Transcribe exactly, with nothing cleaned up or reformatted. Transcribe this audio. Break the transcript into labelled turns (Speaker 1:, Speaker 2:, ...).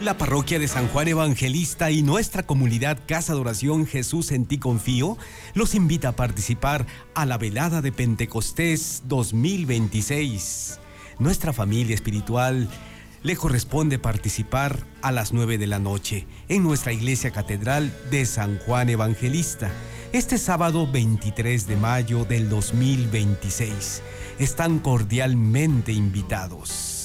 Speaker 1: La parroquia de San Juan Evangelista y nuestra comunidad Casa de Oración Jesús en Ti Confío los invita a participar a la velada de Pentecostés dos mil veintiséis. Nuestra familia espiritual le corresponde participar a las nueve de la noche en nuestra iglesia catedral de San Juan Evangelista, este sábado veintitrés de mayo del dos mil veintiséis. Están cordialmente invitados.